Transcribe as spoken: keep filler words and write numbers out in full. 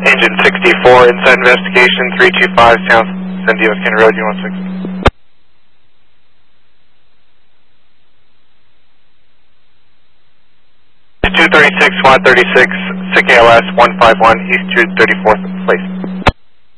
Engine sixty-four, inside investigation, three two five, South San Diego County Road, U one six. two thirty-six, one thirty-six, S I C A L S one five one, East two thirty-fourth place.